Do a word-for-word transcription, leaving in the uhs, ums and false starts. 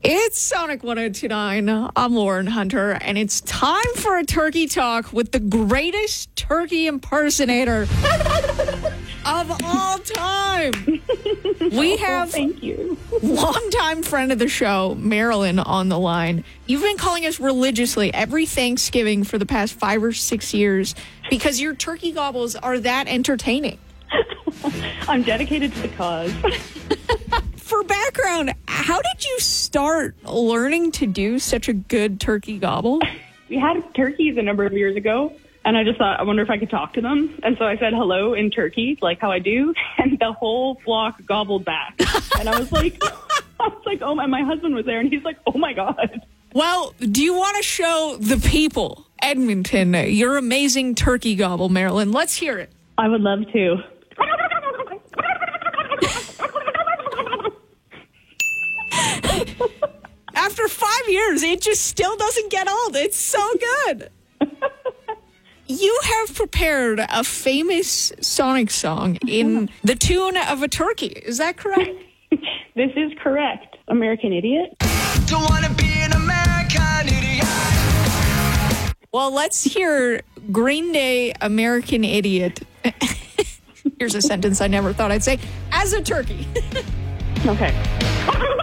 It's Sonic one oh two point nine. I'm Lauren Hunter, and it's time for a turkey talk with the greatest turkey impersonator of all time. We have well, thank you. longtime friend of the show, Marilyn, on the line. You've been calling us religiously every Thanksgiving for the past five or six years because your turkey gobbles are that entertaining. I'm dedicated to the cause. For background, how did you start learning to do such a good turkey gobble? We had turkeys a number of years ago, and I just thought, I wonder if I could talk to them. And so I said hello in turkey, like how I do, and the whole flock gobbled back. And I was like, I was like, oh, my, my husband was there, and he's like, oh, my God. Well, do you want to show the people, Edmonton, your amazing turkey gobble, Marilyn? Let's hear it. I would love to. After five years, it just still doesn't get old. It's so good. You have prepared a famous Sonic song in the tune of a turkey. Is that correct? This is correct. American Idiot. Don't wanna be an American idiot. Well, let's hear Green Day, American Idiot. Here's a sentence I never thought I'd say. As a turkey. Okay.